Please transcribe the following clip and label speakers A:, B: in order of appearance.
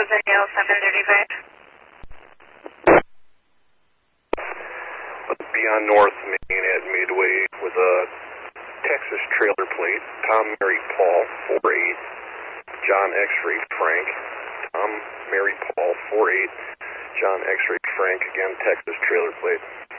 A: Jose Dale 735.
B: Beyond North Main at Midway with a Texas trailer plate. Tom, Mary, Paul, 48. John X-Ray Frank. Tom, Mary, Paul, 48. John X-Ray Frank, again, Texas trailer plate.